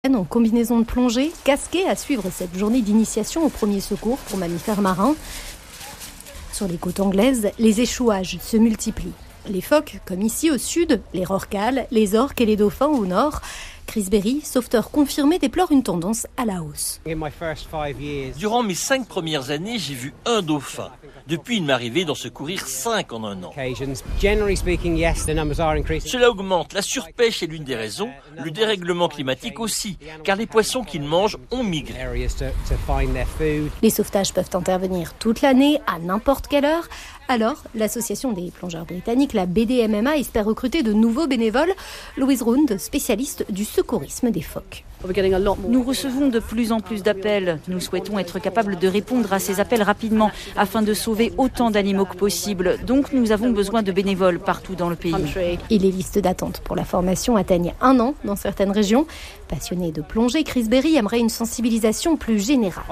En combinaison de plongée, casqués à suivre cette journée d'initiation au premier secours pour mammifères marins. Sur les côtes anglaises, les échouages se multiplient. Les phoques, comme ici au sud, les rorquals, les orques et les dauphins au nord. Chris Berry, sauveteur confirmé, déplore une tendance à la hausse. Durant mes 5 premières années, j'ai vu un dauphin. Depuis, il m'est arrivé d'en secourir 5 en un an. Cela augmente. La surpêche est l'une des raisons, le dérèglement climatique aussi, car les poissons qu'ils mangent ont migré. Les sauvetages peuvent intervenir toute l'année, à n'importe quelle heure. Alors, l'association des plongeurs britanniques, la BDMMA, espère recruter de nouveaux bénévoles. Louise Round, spécialiste du secourisme des phoques. Nous recevons de plus en plus d'appels. Nous souhaitons être capables de répondre à ces appels rapidement afin de sauver autant d'animaux que possible. Donc nous avons besoin de bénévoles partout dans le pays. Et les listes d'attente pour la formation atteignent 1 an dans certaines régions. Passionné de plongée, Chris Berry aimerait une sensibilisation plus générale.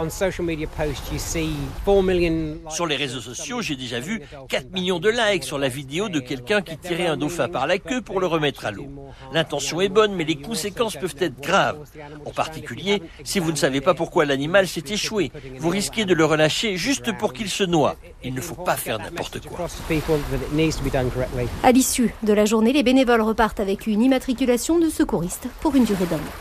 Sur les réseaux sociaux, j'ai déjà vu 4 millions de likes sur la vidéo de quelqu'un qui tirait un dauphin par la queue pour le remettre à l'eau. L'intention est bonne, mais les conséquences peuvent être graves. En particulier, si vous ne savez pas pourquoi l'animal s'est échoué, vous risquez de le relâcher juste pour qu'il se noie. Il ne faut pas faire n'importe quoi. À l'issue de la journée, les bénévoles repartent avec une immatriculation de secouriste pour une durée d'1 an.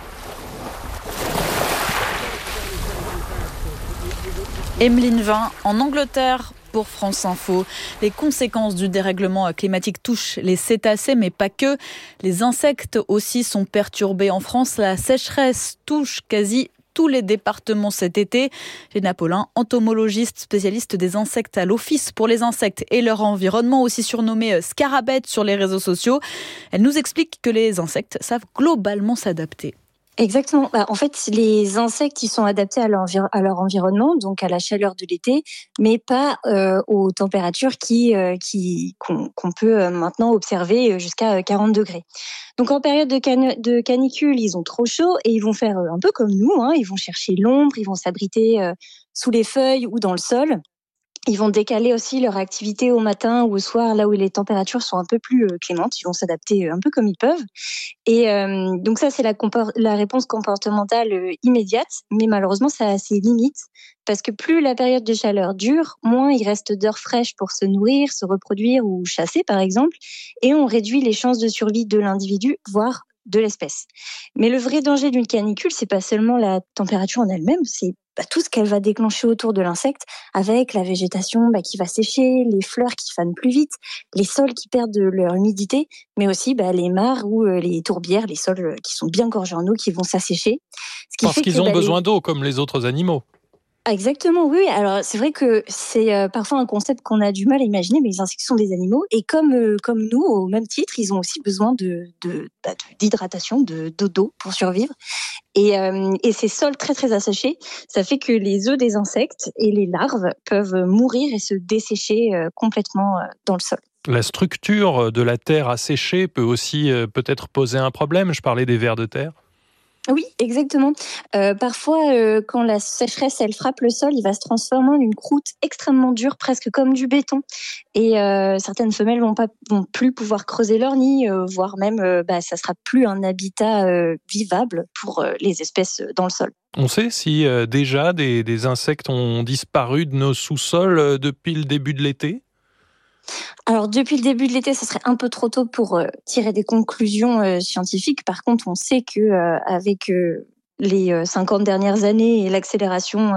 Emeline Vin, en Angleterre, pour France Info. Les conséquences du dérèglement climatique touchent les cétacés, mais pas que. Les insectes aussi sont perturbés en France. La sécheresse touche quasi tous les départements cet été. Léna Paulin, entomologiste spécialiste des insectes à l'Office pour les insectes et leur environnement, aussi surnommé Scarabée sur les réseaux sociaux. Elle nous explique que les insectes savent globalement s'adapter. Exactement. En fait, les insectes, ils sont adaptés à leur environnement, donc à la chaleur de l'été, mais pas aux températures qu'on peut maintenant observer jusqu'à 40 degrés. Donc en période de canicule, ils ont trop chaud et ils vont faire un peu comme nous, ils vont chercher l'ombre, ils vont s'abriter sous les feuilles ou dans le sol. Ils vont décaler aussi leur activité au matin ou au soir, là où les températures sont un peu plus clémentes. Ils vont s'adapter un peu comme ils peuvent. Et donc ça, c'est la réponse comportementale immédiate. Mais malheureusement, ça a ses limites. Parce que plus la période de chaleur dure, moins il reste d'heures fraîches pour se nourrir, se reproduire ou chasser, par exemple. Et on réduit les chances de survie de l'individu, voire de l'espèce. Mais le vrai danger d'une canicule, c'est pas seulement la température en elle-même, c'est tout ce qu'elle va déclencher autour de l'insecte, avec la végétation qui va sécher, les fleurs qui fanent plus vite, les sols qui perdent de leur humidité, mais aussi les mares ou les tourbières, les sols qui sont bien gorgés en eau, qui vont s'assécher. Parce qu'ils ont besoin d'eau, comme les autres animaux. Exactement, oui. Alors, c'est vrai que c'est parfois un concept qu'on a du mal à imaginer, mais les insectes sont des animaux. Et comme nous, au même titre, ils ont aussi besoin d'hydratation, d'eau pour survivre. Et ces sols très, très asséchés, ça fait que les œufs des insectes et les larves peuvent mourir et se dessécher complètement dans le sol. La structure de la terre asséchée peut aussi peut-être poser un problème. Je parlais des vers de terre. Oui, exactement. Parfois, quand la sécheresse, elle frappe le sol, il va se transformer en une croûte extrêmement dure, presque comme du béton. Et certaines femelles vont plus pouvoir creuser leur nid, voire même, ça sera plus un habitat vivable pour les espèces dans le sol. On sait si déjà des insectes ont disparu de nos sous-sols depuis le début de l'été ? Alors, depuis le début de l'été, ce serait un peu trop tôt pour tirer des conclusions scientifiques. Par contre, on sait qu'avec les 50 dernières années et l'accélération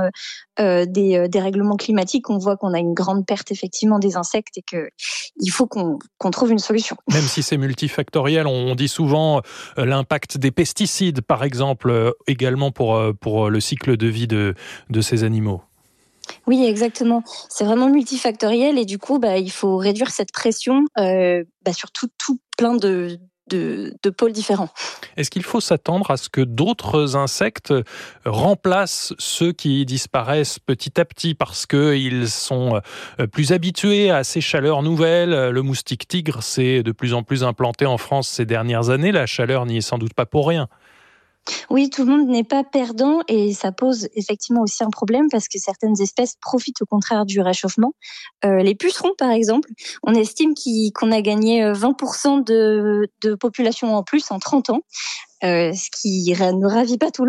des dérèglements climatiques, on voit qu'on a une grande perte effectivement des insectes et qu'il faut qu'on trouve une solution. Même si c'est multifactoriel, on dit souvent l'impact des pesticides, par exemple, également pour le cycle de vie de ces animaux. Oui, exactement. C'est vraiment multifactoriel et du coup, il faut réduire cette pression sur tout plein de pôles différents. Est-ce qu'il faut s'attendre à ce que d'autres insectes remplacent ceux qui disparaissent petit à petit parce qu'ils sont plus habitués à ces chaleurs nouvelles ? Le moustique tigre s'est de plus en plus implanté en France ces dernières années. La chaleur n'y est sans doute pas pour rien. Oui, tout le monde n'est pas perdant et ça pose effectivement aussi un problème parce que certaines espèces profitent au contraire du réchauffement. Les pucerons, par exemple, on estime qu'on a gagné 20% de population en plus en 30 ans, ce qui ne ravit pas tout le monde.